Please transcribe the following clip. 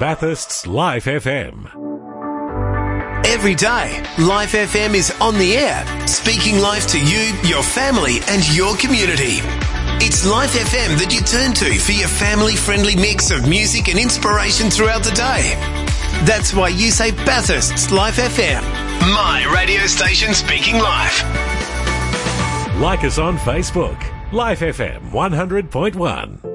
Bathurst's Life FM. Every day, Life FM is on the air, speaking life to you, your family and your community. It's Life FM that you turn to for your family-friendly mix of music and inspiration throughout the day. That's why you say Bathurst's Life FM, my radio station speaking life. Like us on Facebook, Life FM 100.1.